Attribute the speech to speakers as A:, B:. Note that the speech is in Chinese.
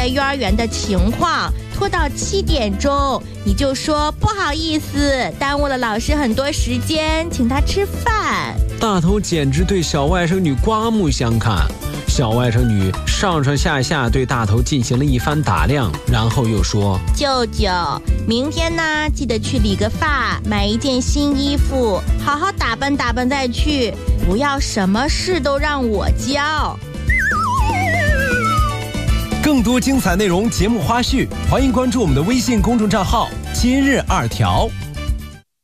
A: 在幼儿园的情况，拖到7点钟，你就说不好意思，耽误了老师很多时间，请他吃饭。
B: 大头简直对小外甥女刮目相看。小外甥女上上下下对大头进行了一番打量，然后又说：
A: 舅舅，明天呢记得去理个发，买一件新衣服，好好打扮打扮再去，不要什么事都让我教。
C: 更多精彩内容、节目花絮，欢迎关注我们的微信公众账号“今日2条”。